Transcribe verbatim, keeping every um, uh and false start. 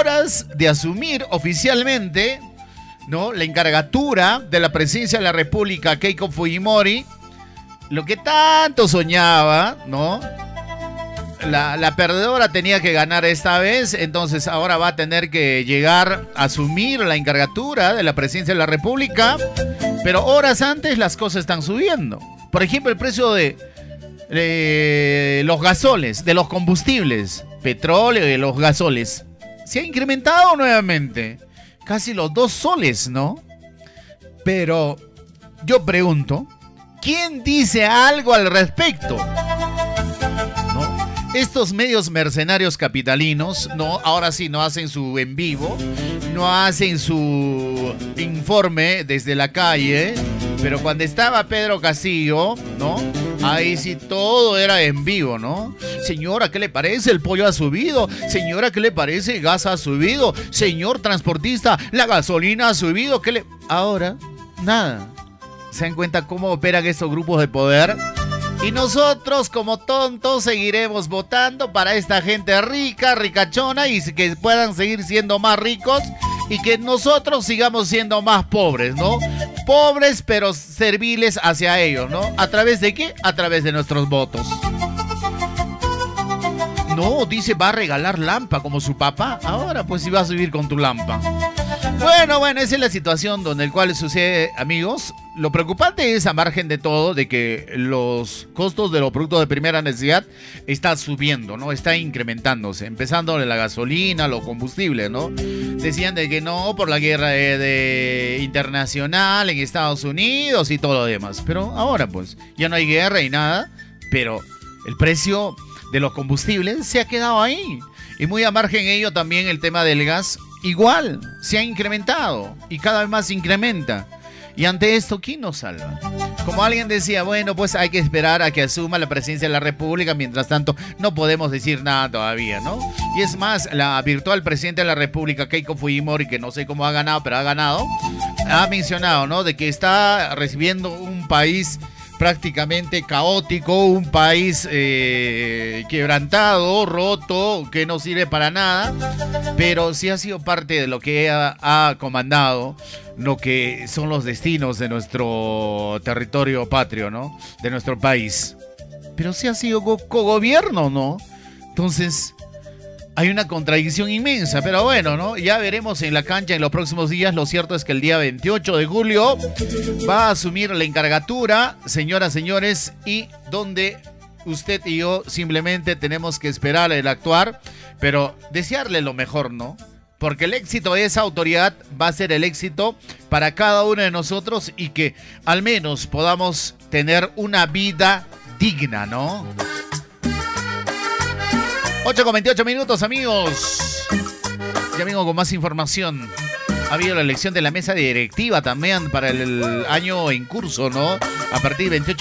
horas de asumir oficialmente, ¿no?, la encargatura de la presidencia de la República, Keiko Fujimori, lo que tanto soñaba, ¿no? La, la perdedora tenía que ganar esta vez, entonces ahora va a tener que llegar a asumir la encargatura de la presidencia de la República, pero horas antes las cosas están subiendo. Por ejemplo, el precio de, de los gasoles, de los combustibles, petróleo y los gasoles, se ha incrementado nuevamente, casi los dos soles, ¿no? Pero yo pregunto, ¿quién dice algo al respecto? Estos medios mercenarios capitalinos, no, ahora sí no hacen su en vivo, no hacen su informe desde la calle, pero cuando estaba Pedro Castillo, ¿no?, ahí sí todo era en vivo, ¿no? Señora, ¿qué le parece? El pollo ha subido. Señora, ¿qué le parece? El gas ha subido. Señor transportista, la gasolina ha subido. ¿Qué le...? Ahora, nada. ¿Se dan cuenta cómo operan estos grupos de poder? Y nosotros, como tontos, seguiremos votando para esta gente rica, ricachona, y que puedan seguir siendo más ricos y que nosotros sigamos siendo más pobres, ¿no? Pobres, pero serviles hacia ellos, ¿no? ¿A través de qué? A través de nuestros votos. No, dice, va a regalar lampa como su papá. Ahora, pues, si vas a vivir con tu lampa. Bueno, bueno, esa es la situación donde el cual sucede, amigos. Lo preocupante es, a margen de todo, de que los costos de los productos de primera necesidad están subiendo, ¿no? Está incrementándose, empezando de la gasolina, los combustibles, ¿no? Decían de que no, por la guerra de, de internacional en Estados Unidos y todo lo demás. Pero ahora, pues, ya no hay guerra y nada, pero el precio de los combustibles se ha quedado ahí. Y muy a margen de ello también el tema del gas, igual, se ha incrementado y cada vez más se incrementa. Y ante esto, ¿quién nos salva? Como alguien decía, bueno, pues hay que esperar a que asuma la presidencia de la República. Mientras tanto, no podemos decir nada todavía, ¿no? Y es más, la virtual presidenta de la República, Keiko Fujimori, que no sé cómo ha ganado, pero ha ganado, ha mencionado, ¿no?, de que está recibiendo un país prácticamente caótico, un país eh, quebrantado, roto, que no sirve para nada, pero sí ha sido parte de lo que ha, ha comandado lo que son los destinos de nuestro territorio patrio, ¿no?, de nuestro país. Pero sí ha sido cogobierno, ¿no? Entonces, hay una contradicción inmensa, pero bueno, ¿no? Ya veremos en la cancha en los próximos días. Lo cierto es que el día veintiocho de julio va a asumir la encargatura, señoras, señores, y donde usted y yo simplemente tenemos que esperar el actuar, pero desearle lo mejor, ¿no? Porque el éxito de esa autoridad va a ser el éxito para cada uno de nosotros y que al menos podamos tener una vida digna, ¿no? ocho con veintiocho minutos, amigos. Ya vengo con más información. Ha habido la elección de la mesa directiva también para el, el año en curso, ¿no? A partir del veintiocho